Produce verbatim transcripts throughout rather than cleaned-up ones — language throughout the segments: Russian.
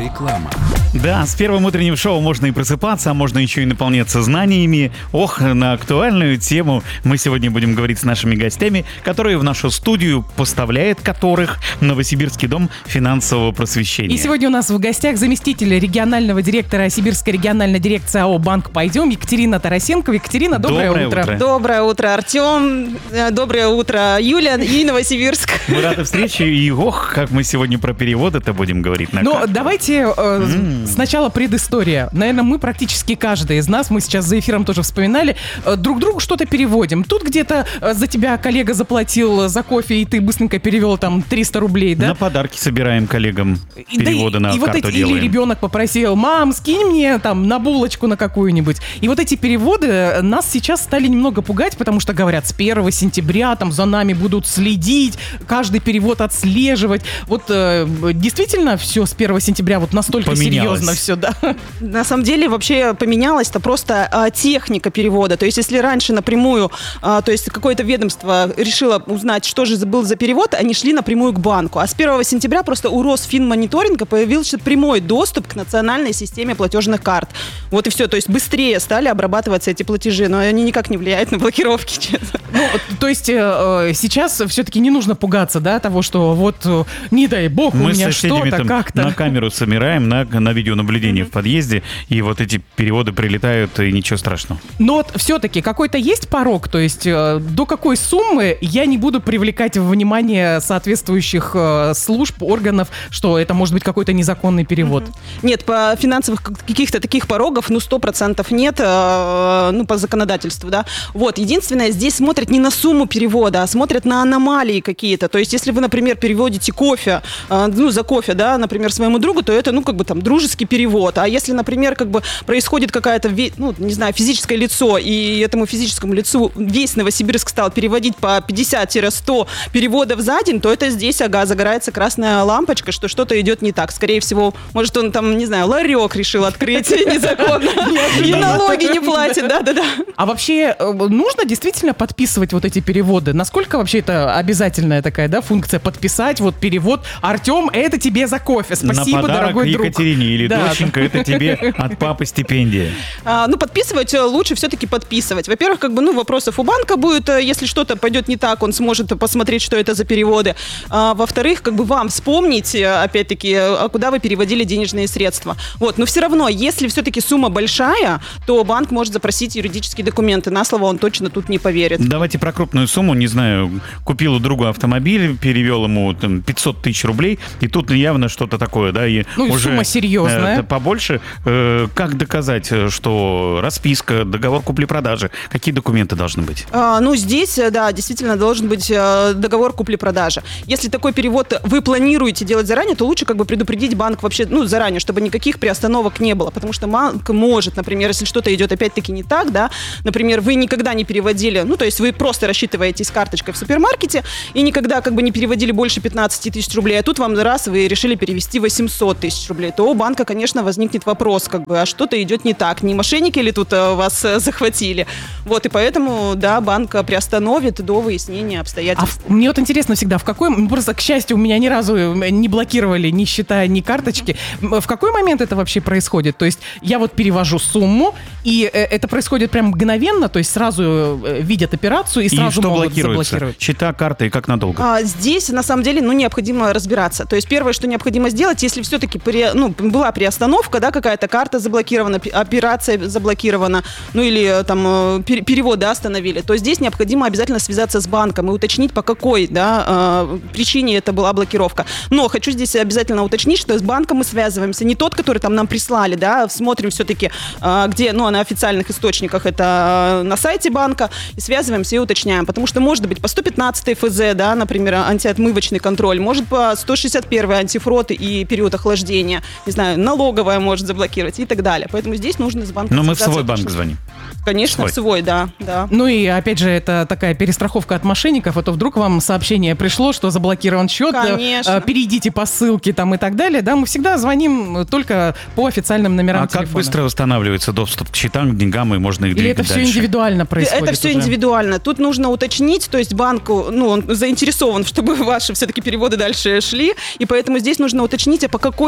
Реклама. Да, с первым утренним шоу можно и просыпаться, а можно еще и наполняться знаниями. Ох, на актуальную тему мы сегодня будем говорить с нашими гостями, которые в нашу студию поставляет которых Новосибирский дом финансового просвещения. И сегодня у нас в гостях заместитель регионального директора Сибирской региональной дирекции АО «Банк Пойдем» Екатерина Тарасенко. Екатерина, доброе, доброе утро. утро. Доброе утро, Артем. Доброе утро, Юля и Новосибирск. Мы рады встрече, и ох, как мы сегодня про перевод это будем говорить. На Ну, карту. давайте э, Mm. сначала предыстория. Наверное, мы практически каждый из нас, мы сейчас за эфиром тоже вспоминали, э, друг другу что-то переводим. Тут где-то э, за тебя коллега заплатил за кофе, и ты быстренько перевел там триста рублей, да? На подарки собираем коллегам, И- да, переводы и- на и вот карту эти, делаем. Или ребенок попросил: мам, скинь мне там на булочку на какую-нибудь. И вот эти переводы нас сейчас стали немного пугать, потому что говорят, с первого сентября там за нами будут следить, каждый перевод отслеживать. Вот э, действительно все с первого сентября вот настолько Поменялось. серьезно все, да? На самом деле вообще поменялась-то просто а, техника перевода. То есть если раньше напрямую, а, то есть какое-то ведомство решило узнать, что же был за перевод, они шли напрямую к банку. А с первого сентября просто у Росфинмониторинга появился прямой доступ к национальной системе платежных карт. Вот и все. То есть быстрее стали обрабатываться эти платежи, но они никак не влияют на блокировки, честно. Ну, то есть э, э, сейчас все-таки не нужно пугаться, да, того, что вот э, не дай бог у Мы с меня соседями что-то там как-то. на камеру собираем, на, на видеонаблюдение в подъезде, и вот эти переводы прилетают, и ничего страшного. Но вот все-таки какой-то есть порог, то есть э, до какой суммы я не буду привлекать внимание соответствующих э, служб, органов, что это может быть какой-то незаконный перевод? Нет, по финансовых каких-то таких порогов, ну, сто процентов нет, э, ну, по законодательству, да. Вот, единственное, здесь смотрят не на сумму перевода, а смотрят на аномалии какие-то. То есть, если вы, например, переводите кофе, э, ну, за кофе, да, например, своему другу, то это, ну, как бы там дружеский перевод. А если, например, как бы происходит какая-то, ну, не знаю, физическое лицо, и этому физическому лицу весь Новосибирск стал переводить по пятьдесят-сто переводов за день, то это здесь, ага, загорается красная лампочка, что что-то идет не так. Скорее всего, может, он там, не знаю, ларек решил открыть незаконно, и налоги не платит, да-да-да. А вообще э, нужно действительно подписывать вот эти переводы? Насколько вообще это обязательная такая, да, функция подписать вот перевод? Артем, это тебе за кофе. Спасибо, на подарок дорогой друг. Екатерине или Да. доченька, это тебе от папы стипендия. А, ну, подписывать лучше все-таки подписывать. Во-первых, как бы, ну, вопросов у банка будет, если что-то пойдет не так, он сможет посмотреть, что это за переводы. А, во-вторых, как бы вам вспомнить, опять-таки, куда вы переводили денежные средства. Вот, но все равно, если все-таки сумма большая, то банк может запросить юридические документы. На слово он точно тут не поверит. Давайте про крупную сумму, не знаю, купил у друга автомобиль, перевел ему там, пятьсот тысяч рублей, и тут явно что-то такое, да, и Ну, и уже сумма серьезная. э, побольше. Э, как доказать, что расписка, договор купли-продажи, какие документы должны быть? А, ну, здесь, да, действительно должен быть э, договор купли-продажи. Если такой перевод вы планируете делать заранее, то лучше как бы предупредить банк вообще, ну, заранее, чтобы никаких приостановок не было, потому что банк может, например, если что-то идет опять-таки не так, да, например, вы никогда не переводили, ну, то есть вы просто рассчитываетесь карточкой в супермаркете и никогда как бы не переводили больше пятнадцать тысяч рублей, а тут вам раз вы решили перевести восемьсот тысяч рублей, то у банка, конечно, возникнет вопрос, как бы, а что-то идет не так, не мошенники ли тут а, вас а, захватили? Вот, и поэтому, да, банк приостановит до выяснения А обстоятельств. в- мне вот интересно всегда, в какой, ну, просто, к счастью, у меня ни разу не блокировали ни счета, ни карточки. М, В какой момент это вообще происходит? То есть я вот перевожу сумму, и э, это происходит прям мгновенно, то есть сразу э, видят операцию и И сразу что могут блокируется? заблокировать. Счета, карты и как надолго? А, здесь, на самом деле, ну, необходимо разбираться. То есть первое, что необходимо сделать, если все-таки ну, была приостановка, да, какая-то карта заблокирована, пи- операция заблокирована, ну, или там э, пер- переводы остановили, то здесь необходимо обязательно связаться с банком и уточнить, по какой, да, э, причине это была блокировка. Но хочу здесь обязательно уточнить, что с банком мы связываемся не тот, который там нам прислали, да, смотрим все-таки, э, где, ну, на официальных источниках, это э, на сайте банка, и связываемся и уточняем, потому что может быть по сто пятнадцатой эф зэ, да, например, антиотмывочный контроль, может по сто шестьдесят первой антифрод и период охлаждения, не знаю, налоговая может заблокировать и так далее. Поэтому здесь нужно с банком Но мы в связаться свой банк точно. звоним. Конечно, Свой. в свой, да, да. Ну и опять же, это такая перестраховка от мошенников, а то вдруг вам сообщение пришло, что заблокирован счет, э, Конечно. э, перейдите по ссылке там и так далее. Да, мы всегда звоним только по официальным номерам А телефона. как быстро восстанавливается доступ к счетам, к деньгам, и можно их Или двигать это все дальше? индивидуально происходит? Это все уже? индивидуально. Тут нужно уточнить, то есть банку, ну, он заинтересован, чтобы ваши все-таки переводы дальше шли, и поэтому здесь нужно уточнить, а по какой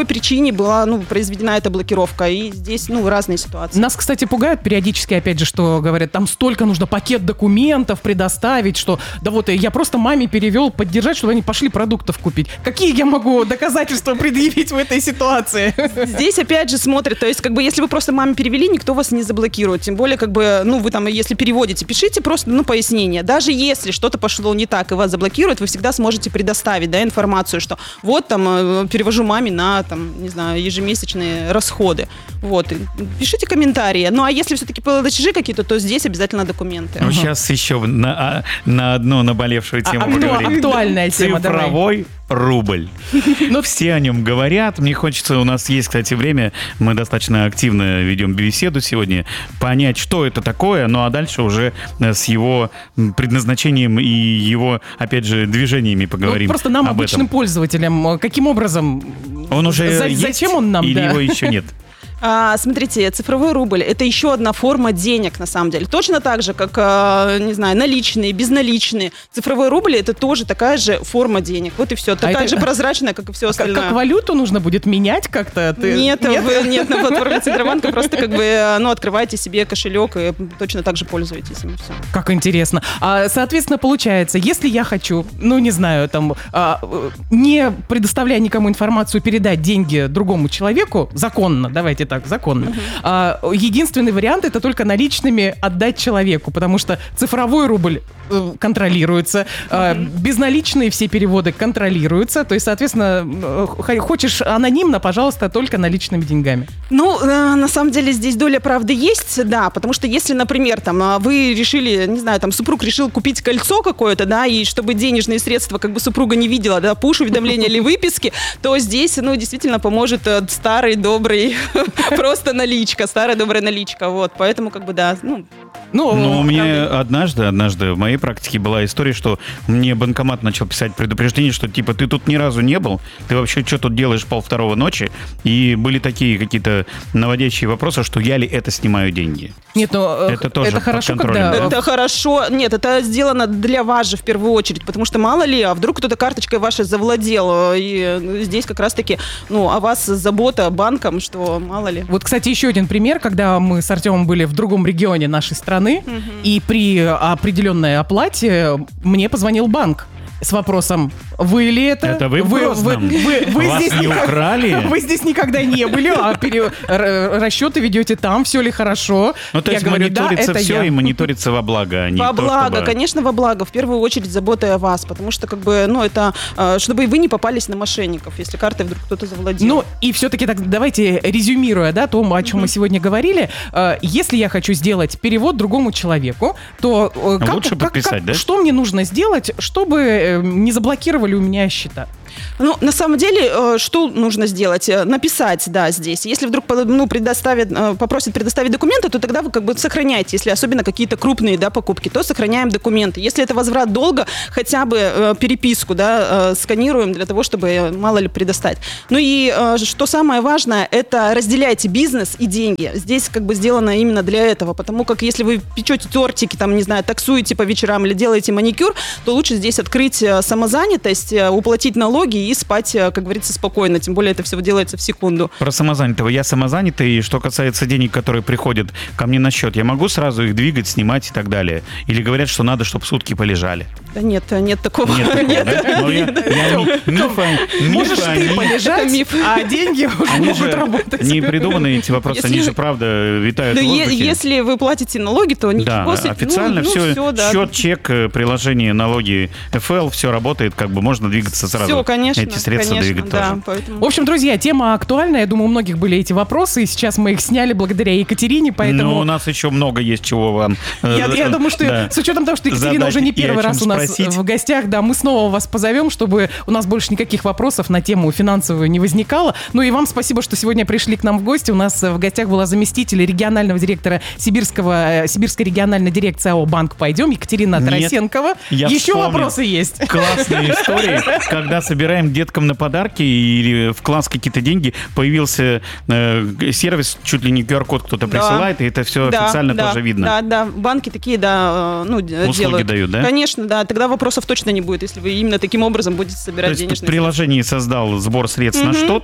какой причине была, ну, произведена эта блокировка. И здесь, ну, разные ситуации. Нас, кстати, пугают периодически, опять же, что говорят, там столько нужно пакет документов предоставить, что да вот я просто маме перевел поддержать, чтобы они пошли продуктов купить. Какие я могу доказательства предъявить в этой ситуации? Здесь опять же смотрят, то есть как бы если вы просто маме перевели, никто вас не заблокирует. Тем более как бы, ну вы там, если переводите, пишите просто, ну, пояснение. Даже если что-то пошло не так и вас заблокируют, вы всегда сможете предоставить, да, информацию, что вот там перевожу маме на, там, не знаю, ежемесячные расходы. Вот. Пишите комментарии. Ну а если все-таки платежи какие-то, то здесь обязательно документы. Ну, сейчас еще на, на одну наболевшую тему а, поговорим. Актуальная тема, Цифровой давай. рубль. Но все о нем говорят. Мне хочется, у нас есть, кстати, время, мы достаточно активно ведем беседу сегодня, понять, что это такое, ну а дальше уже с его предназначением и его, опять же, движениями поговорим. Ну, просто нам, об обычным этом. пользователям, каким образом? Он уже За, есть, зачем он нам? или Да? его еще нет? А, смотрите, цифровой рубль – это еще одна форма денег, на самом деле. Точно так же, как, а, не знаю, наличные, безналичные. Цифровой рубль – это тоже такая же форма денег. Вот и все. Такая это... же прозрачная, как и все а остальное. Как, как валюту нужно будет менять как-то? Ты... Нет, нет? Вы, нет, на платформе Центробанка просто как бы, ну, открываете себе кошелек и точно так же пользуетесь им. Все. Как интересно. А, соответственно, получается, если я хочу, ну, не знаю, там, а, не предоставляя никому информацию, передать деньги другому человеку, законно, давайте так, законно, uh-huh. а, единственный вариант — это только наличными отдать человеку, потому что цифровой рубль э, контролируется, uh-huh. э, безналичные все переводы контролируются, то есть, соответственно, э, хочешь анонимно, пожалуйста, только наличными деньгами. Ну, э, на самом деле здесь доля правды есть, да, потому что если, например, там, вы решили, не знаю, там, супруг решил купить кольцо какое-то, да, и чтобы денежные средства как бы супруга не видела, да, пуш-уведомления или выписки, то здесь, ну, действительно поможет старый, добрый, просто наличка, старая, добрая наличка, вот, поэтому, как бы, да, ну... Ну, ну у меня однажды, однажды в моей практике была история, что мне банкомат начал писать предупреждение, что, типа, ты тут ни разу не был, ты вообще что тут делаешь полвторого ночи, и были такие какие-то наводящие вопросы, что я ли это снимаю деньги. Нет, ну, это тоже это хорошо, когда... Это хорошо, нет, это сделано для вас же в первую очередь, потому что мало ли, а вдруг кто-то карточкой вашей завладел, и здесь как раз-таки, ну, о вас забота банком, что мало ли. Вот, кстати, еще один пример, когда мы с Артемом были в другом регионе нашей страны, угу. и при определенной оплате мне позвонил банк с вопросом: вы ли это? Это вы, вы, вы, вы, вы Вас здесь не никак... украли? Вы здесь никогда не были, а пере... расчеты ведете там, все ли хорошо? Ну, то я есть говорю, мониторится да, все я. и мониторится во благо, а не во то, благо, чтобы... конечно, во благо. В первую очередь забота о вас, потому что, как бы, ну, это, чтобы вы не попались на мошенников, если картой вдруг кто-то завладел. Ну, и все-таки так, давайте, резюмируя, да, то, о чем mm-hmm. мы сегодня говорили, э, если я хочу сделать перевод другому человеку, то э, как, лучше как, подписать, как, да? что мне нужно сделать, чтобы э, не заблокировали у меня счета? Ну, на самом деле, что нужно сделать? Написать, да, здесь. Если вдруг, ну, предоставят, попросят предоставить документы, то тогда вы как бы сохраняете. Если особенно какие-то крупные, да, покупки, то сохраняем документы. Если это возврат долга, хотя бы э, переписку, да, э, сканируем для того, чтобы, мало ли, предоставить. Ну и э, что самое важное, это разделяйте бизнес и деньги. Здесь как бы сделано именно для этого, потому как если вы печете тортики, там, не знаю, таксуете по вечерам или делаете маникюр, то лучше здесь открыть самозанятость, уплатить налоги и спать, как говорится, спокойно. Тем более это все делается в секунду. Про самозанятого. Я самозанятый, и что касается денег, которые приходят ко мне на счет, я могу сразу их двигать, снимать и так далее? Или говорят, что надо, чтобы сутки полежали? Да нет, нет такого. Нет такого, да? Ну, я- я ми- мифа- Можешь мифа, ты они- полежать, миф. а деньги уже Они могут же работать. не придуманы эти вопросы, Если они вы- же правда витают Да в е- воздухе. если вы платите налоги, то Да, ничего себе. официально ну, все, ну, всё, да. счет, чек, э, приложение, налоги, эф эл, все работает, как бы можно двигаться сразу. Все, конечно. Эти средства конечно, двигать да, тоже. поэтому... В общем, друзья, тема актуальная. Я думаю, у многих были эти вопросы, и сейчас мы их сняли благодаря Екатерине, поэтому... Но у нас еще много есть чего вам. э, Я, я думаю, что да. с учетом того, что Екатерина Задать уже не и о первый чем раз у нас спросить. в гостях, да, мы снова вас позовем, чтобы у нас больше никаких вопросов на тему финансовую не возникало. Ну и вам спасибо, что сегодня пришли к нам в гости. У нас в гостях была заместитель регионального директора Сибирского, э, Сибирской региональной дирекции АО «Банк Пойдем» Екатерина Нет, Тарасенкова. я Еще вспомнил. вопросы есть. Классные истории, когда собираем деткам на подарки или в класс какие-то деньги, появился э, сервис, чуть ли не ку ар код кто-то Да. присылает, и это все Да, официально да, тоже видно. Да, да, банки такие, да, э, ну, д- Услуги делают. дают, да? Конечно, да, тогда вопросов точно не будет, если вы именно таким образом будете То собирать есть в денежные приложении создал сбор средств на Мгм. что-то,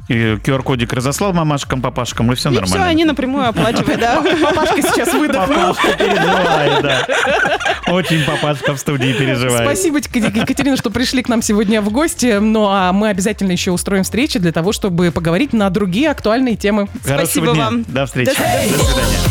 ку ар-кодик разослал мамашкам, папашкам, и все И нормально. все, они напрямую оплачивают, да. Папашка сейчас выдохнул. Папашка переживает, да. Очень папашка в студии переживает. Спасибо, Екатерина, что пришли к нам сегодня в гости. Ну, а мы обязательно еще устроим встречи для того, чтобы поговорить на другие актуальные темы. Хорошего Спасибо дня. вам. До встречи. До свидания. До свидания.